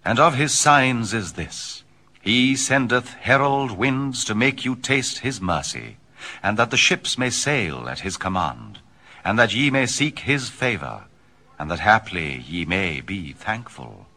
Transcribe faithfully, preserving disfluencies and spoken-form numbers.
And of his signs is this: he sendeth herald winds to make you taste his mercy, and that the ships may sail at his command, and that ye may seek his favor, and that haply ye may be thankful.